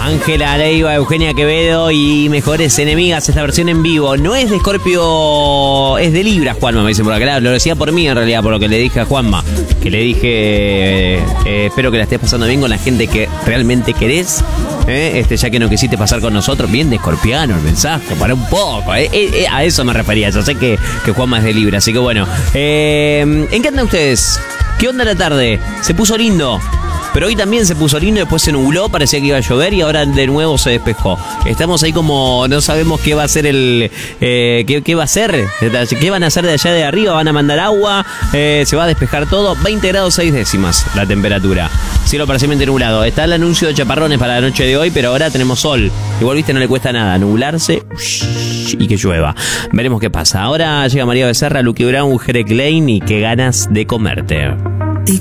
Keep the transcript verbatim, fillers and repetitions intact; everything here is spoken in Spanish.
Ángela Leiva, Eugenia Quevedo y Mejores Enemigas, esta versión en vivo. No es de Scorpio, es de Libra, Juanma, me dicen por acá. Lo decía por mí en realidad, por lo que le dije a Juanma. Que le dije, eh, eh, espero que la estés pasando bien con la gente que realmente querés. Eh, este, ya que no quisiste pasar con nosotros. Bien de escorpiano el mensaje, para un poco. Eh, eh, eh, a eso me refería. Yo sé que, que Juanma es de Libra, así que bueno. Eh, ¿En qué andan ustedes? ¿Qué onda la tarde? Se puso lindo. Pero hoy también se puso lindo, después se nubló, parecía que iba a llover y ahora de nuevo se despejó. Estamos ahí como no sabemos qué va a ser el... Eh, qué, qué va a ser, qué van a hacer de allá de arriba, van a mandar agua, eh, se va a despejar todo. veinte grados seis décimas la temperatura. Cielo parcialmente nublado. Está el anuncio de chaparrones para la noche de hoy, pero ahora tenemos sol. Igual, viste, no le cuesta nada nublarse y que llueva. Veremos qué pasa. Ahora llega María Becerra, Luqui Brown, Jere Klein y qué ganas de comerte.